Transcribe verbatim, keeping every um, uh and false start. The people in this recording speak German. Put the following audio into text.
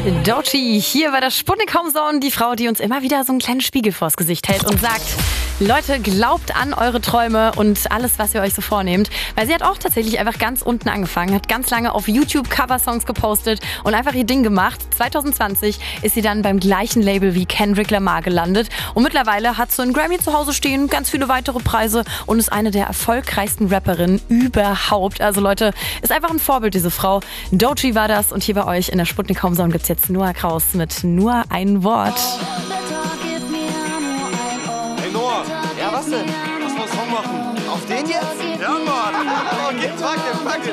Doechii, hier bei der Sputnik Homezone, die Frau, die uns immer wieder so einen kleinen Spiegel vors Gesicht hält und sagt: Leute, glaubt an eure Träume und alles, was ihr euch so vornehmt. Weil sie hat auch tatsächlich einfach ganz unten angefangen, hat ganz lange auf YouTube Coversongs gepostet und einfach ihr Ding gemacht. zwanzig zwanzig ist sie dann beim gleichen Label wie Kendrick Lamar gelandet und mittlerweile hat sie einen Grammy zu Hause stehen, ganz viele weitere Preise und ist eine der erfolgreichsten Rapperinnen überhaupt. Also Leute, ist einfach ein Vorbild, diese Frau. Doechii war das und hier bei euch in der Sputnik Homezone gibt's jetzt Noah Kraus mit Nur ein Wort. Noah, ja, was denn? Lass mal einen Song machen. Auf den jetzt? Ja, Mann. Okay, fuck it, fuck it.